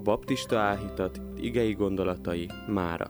baptista áhítat igei gondolatai mára.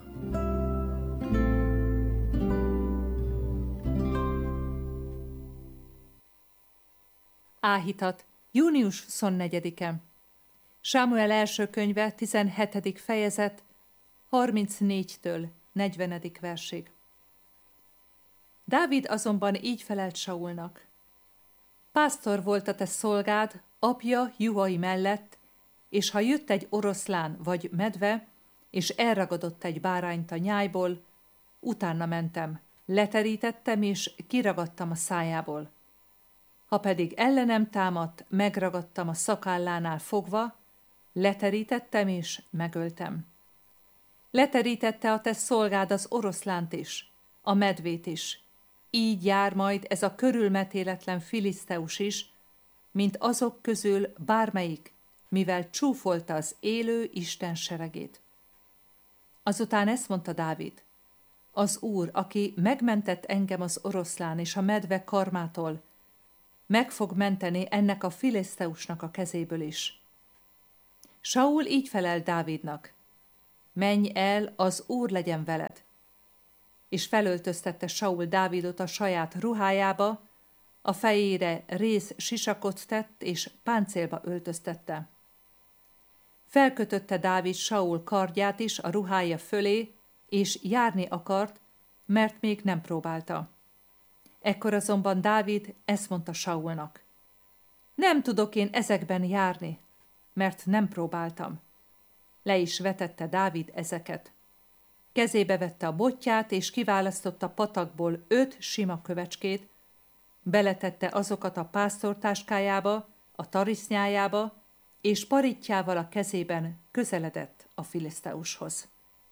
Áhítat, június 24-e. Sámuel első könyve, 17. fejezet, 34-től 40. versig. Dávid azonban így felelt Saulnak: Pásztor volt a te szolgád, apja juhai mellett, és ha jött egy oroszlán vagy medve, és elragadott egy bárányt a nyájból, utána mentem, leterítettem, és kiragadtam a szájából. Ha pedig ellenem támadt, megragadtam a szakállánál fogva, leterítettem és megöltem. Leterítette a te szolgád az oroszlánt is, a medvét is. Így jár majd ez a körülmetéletlen filiszteus is, mint azok közül bármelyik, mivel csúfolta az élő Isten seregét. Azután ezt mondta Dávid: az Úr, aki megmentett engem az oroszlán és a medve karmától, meg fog menteni ennek a filiszteusnak a kezéből is. Saul így felel Dávidnak: menj el, az Úr legyen veled. És felöltöztette Saul Dávidot a saját ruhájába, a fejére réz sisakot tett, és páncélba öltöztette. Felkötötte Dávid Saul kardját is a ruhája fölé, és járni akart, mert még nem próbálta. Ekkor azonban Dávid ezt mondta Saulnak: nem tudok én ezekben járni, mert nem próbáltam. Le is vetette Dávid ezeket. Kezébe vette a botját, és kiválasztotta patakból 5 sima kövecskét, beletette azokat a pásztortáskájába, a tarisznyájába, és parittyával a kezében közeledett a filiszteushoz.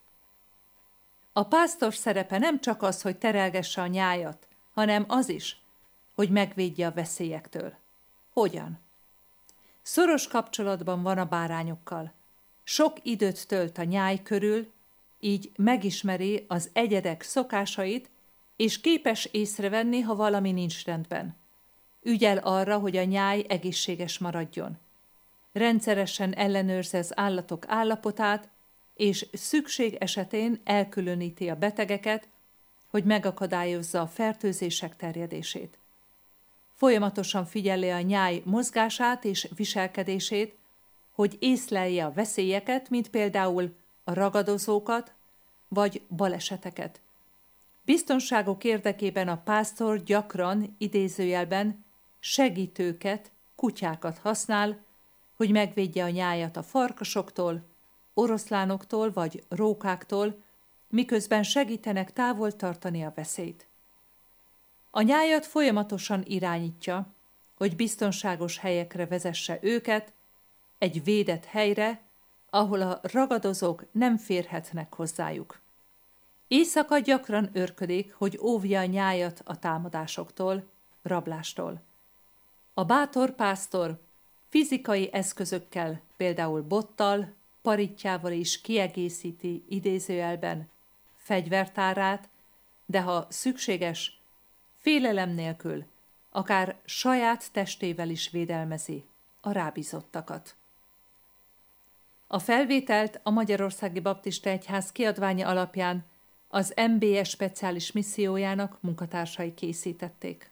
A pásztor szerepe nem csak az, hogy terelgesse a nyájat, hanem az is, hogy megvédje a veszélyektől. Hogyan? Szoros kapcsolatban van a bárányokkal. Sok időt tölt a nyáj körül, így megismeri az egyedek szokásait, és képes észrevenni, ha valami nincs rendben. Ügyel arra, hogy a nyáj egészséges maradjon. Rendszeresen ellenőrzi az állatok állapotát, és szükség esetén elkülöníti a betegeket, hogy megakadályozza a fertőzések terjedését. Folyamatosan figyeli a nyáj mozgását és viselkedését, hogy észlelje a veszélyeket, mint például a ragadozókat vagy baleseteket. Biztonságok érdekében a pásztor gyakran, idézőjelben, segítőket, kutyákat használ, hogy megvédje a nyájat a farkasoktól, oroszlánoktól vagy rókáktól, miközben segítenek távol tartani a veszélyt. A nyájat folyamatosan irányítja, hogy biztonságos helyekre vezesse őket, egy védett helyre, ahol a ragadozók nem férhetnek hozzájuk. Éjszaka gyakran őrködik, hogy óvja a nyájat a támadásoktól, rablástól. A bátor pásztor fizikai eszközökkel, például bottal, parittyával is kiegészíti idézőjelben fegyvertárát, de ha szükséges, félelem nélkül, akár saját testével is védelmezi a rábízottakat. A felvételt a Magyarországi Baptista Egyház kiadványa alapján az MBS speciális missziójának munkatársai készítették.